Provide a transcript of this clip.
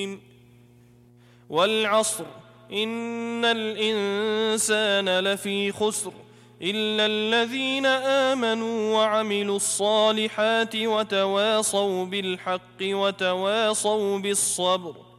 والعصر إن الإنسان لفي خسر إلا الذين آمنوا وعملوا الصالحات وتواصوا بالحق وتواصوا بالصبر